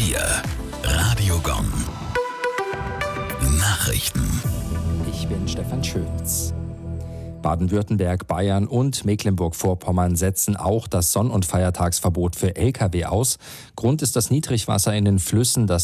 4. Radiogon. Nachrichten. Ich bin Stefan Schönz. Baden-Württemberg, Bayern und Mecklenburg-Vorpommern setzen auch das Sonn- und Feiertagsverbot für Lkw aus. Grund ist das Niedrigwasser in den Flüssen, das